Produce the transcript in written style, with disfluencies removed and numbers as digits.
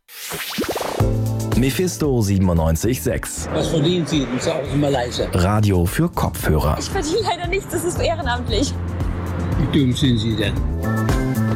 Mephisto 97.6. Was verdienen Sie? Sagen Sie mal leise. Radio für Kopfhörer. Ich verdiene leider nichts, das ist ehrenamtlich. Wie dumm sind Sie denn?